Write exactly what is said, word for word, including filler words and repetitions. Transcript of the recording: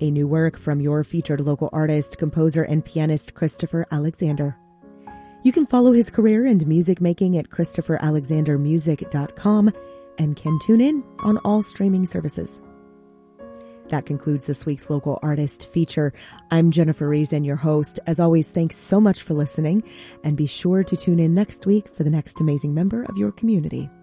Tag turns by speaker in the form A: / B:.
A: a new work from your featured local artist, composer, and pianist Christopher Alexander. You can follow his career and music making at christopher alexander music dot com and can tune in on all streaming services. That concludes this week's Local Artist feature. I'm Jennifer Reason, your host. As always, thanks so much for listening, and be sure to tune in next week for the next amazing member of your community.